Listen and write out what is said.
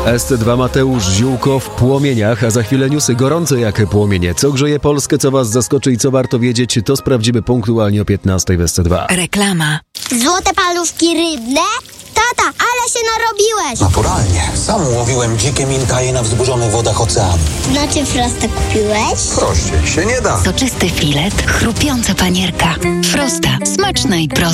SC2 Mateusz Ziółko w płomieniach, a za chwilę newsy gorące jak płomienie. Co grzeje Polskę, co was zaskoczy i co warto wiedzieć, to sprawdzimy punktualnie o 15 w SC2. Reklama. Złote paluszki rybne? Tata, ale się narobiłeś! Naturalnie. Sam łowiłem dzikie minkaje na wzburzonych wodach oceanu. Znaczy Frosta kupiłeś? Prościej się nie da. Soczysty filet, chrupiąca panierka. Frosta. Smaczna i prosta.